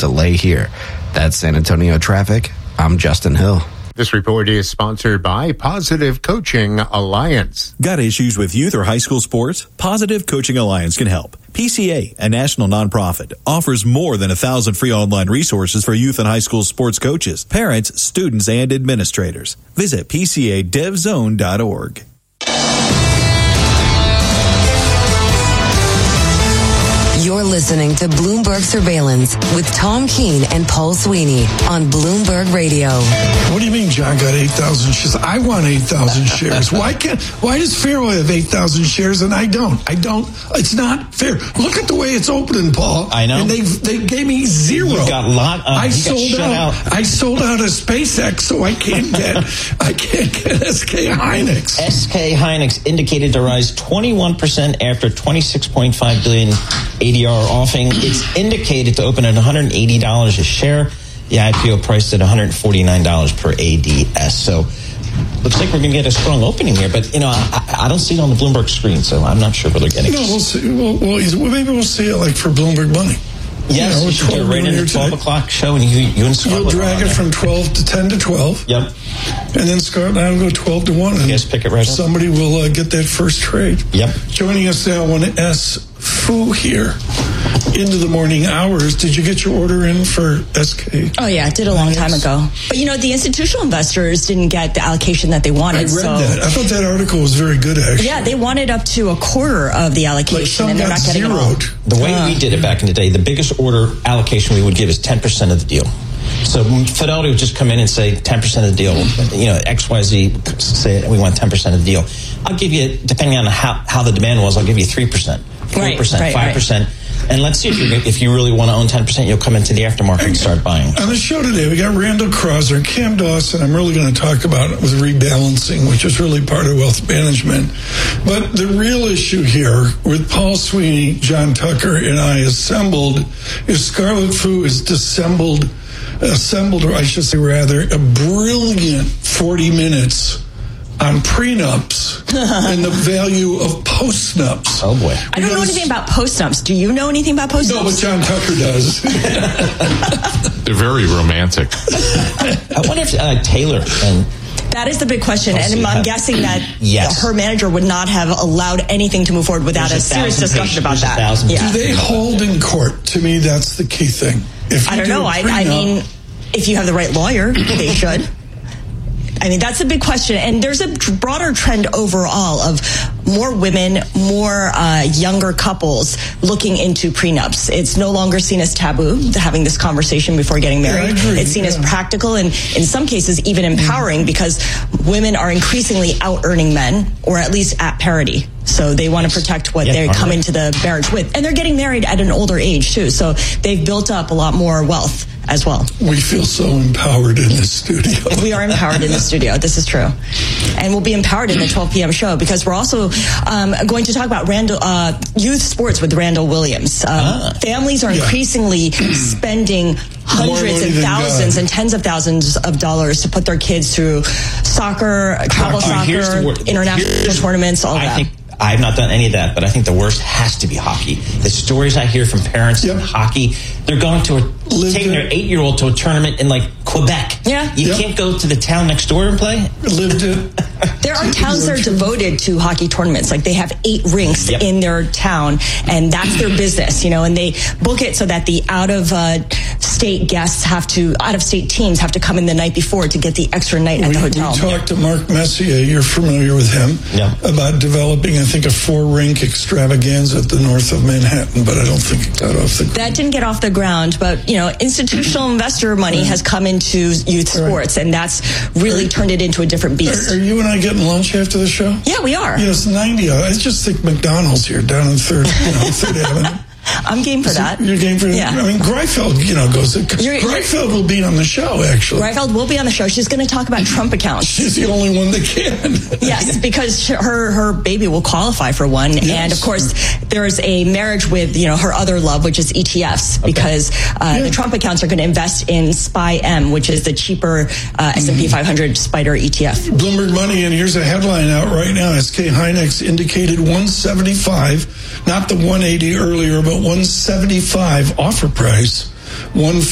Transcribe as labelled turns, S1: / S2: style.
S1: delay here. That's San Antonio traffic. I'm Justin Hill.
S2: This report is sponsored by Positive Coaching Alliance.
S3: Got issues with youth or high school sports? Positive Coaching Alliance can help. PCA, a national nonprofit, offers more than 1,000 free online resources for youth and high school sports coaches, parents, students, and administrators. Visit PCADevZone.org.
S4: You're listening to Bloomberg Surveillance with Tom Keene and Paul Sweeney on Bloomberg Radio.
S5: What do you mean John got 8,000 shares? I want 8,000 shares. Why does Fairway have 8,000 shares and I don't? It's not fair. Look at the way it's opening, Paul.
S6: I know.
S5: And they gave me zero.
S6: You got a lot.
S5: I sold out of SpaceX, so I can't get SK Hynix.
S6: SK Hynix indicated to rise 21% after 26.5 billion ADR offering. It's indicated to open at $180 a share. The IPO priced at $149 per ADS. So looks like we're going to get a strong opening here. But, I don't see it on the Bloomberg screen, so I'm not sure whether they're getting it.
S5: No, we'll see. Well, maybe we'll see it like for Bloomberg Money.
S6: Yes, you should get right in the 12 o'clock show, and you and Scott
S5: will drag it from 12 to 10 to 12.
S6: Yep.
S5: And then Scott and I will go 12 to 1. And
S6: you guys pick it right up.
S5: Somebody will get that first trade.
S6: Yep.
S5: Joining us now on S. Fu here into the morning hours. Did you get your order in for SK?
S7: Oh, yeah, I did a long time ago. But, the institutional investors didn't get the allocation that they wanted.
S5: I read that. I thought that article was very good, actually.
S7: Yeah, they wanted up to a quarter of the allocation, and they're not getting
S5: zeroed.
S7: it all.
S6: The way we did it back in the day, the biggest order allocation we would give is 10% of the deal. So Fidelity would just come in and say 10% of the deal. XYZ say we want 10% of the deal. I'll give you, depending on how the demand was, I'll give you 3%. 4%, 5%. Right. And let's see if you really want to own 10%, you'll come into the aftermarket and start buying.
S5: On the show today, we got Randall Crosser and Cam Dawson. I'm really going to talk about it with rebalancing, which is really part of wealth management. But the real issue here with Paul Sweeney, John Tucker, and I assembled is Scarlet Fu is assembled, or I should say rather, a brilliant 40 minutes on prenups and the value of post-nups.
S6: Oh, boy.
S7: I don't know anything about post-nups. Do you know anything about post-nups?
S5: No, but John Tucker does.
S8: They're very romantic.
S6: I wonder if Taylor and...
S7: That is the big question, and I'm guessing that her manager would not have allowed anything to move forward without a serious discussion about that.
S5: Yeah. Do they hold in court? To me, that's the key thing.
S7: I don't know. I mean, if you have the right lawyer, they should. I mean, that's a big question. And there's a broader trend overall of more women, more younger couples looking into prenups. It's no longer seen as taboo, having this conversation before getting married. It's seen as practical and in some cases even empowering because women are increasingly out-earning men, or at least at parity. So they want to protect what they come into the marriage with. And they're getting married at an older age, too. So they've built up a lot more wealth as well.
S5: We feel so empowered in this studio.
S7: We are empowered in the studio. This is true. And we'll be empowered in the 12 p.m. show because we're also going to talk about youth sports with Randall Williams. Families are increasingly spending hundreds and thousands and tens of thousands of dollars to put their kids through soccer, travel soccer, international tournaments, all that.
S6: I've not done any of that, but I think the worst has to be hockey. The stories I hear from parents in hockey, they're going to taking their 8-year-old to a tournament in Quebec.
S7: Yeah.
S6: You can't go to the town next door and play?
S5: Lived it.
S7: There are towns that are devoted to hockey tournaments. They have 8 rinks in their town, and that's their business, and they book it so that the out-of-state teams have to come in the night before to get the extra night at the hotel.
S5: We talked to Mark Messier, you're familiar with him, about developing, I think, a 4-rink extravaganza at the north of Manhattan, but I don't think it got off the ground.
S7: That didn't get off the ground, but, institutional investor money has come into youth sports, and that's really turned it into a different beast.
S5: Are you and I getting lunch after the show?
S7: Yeah, we are.
S5: It's 90. I just think McDonald's here down on 3rd Avenue.
S7: I'm game for that.
S5: You're game for that?
S7: Yeah.
S5: I mean, Greifeld, goes... Greifeld will be on the show, actually.
S7: Greifeld will be on the show. She's going to talk about Trump accounts.
S5: She's the only one that can.
S7: Yes, because her baby will qualify for one. Yes. And, of course, there's a marriage with, her other love, which is ETFs, because the Trump accounts are going to invest in SPY-M, which is the cheaper S&P 500 SPDR ETF.
S5: Bloomberg Money, and here's a headline out right now. SK Hynix indicated 175, not the 180 earlier, but 175 offer price.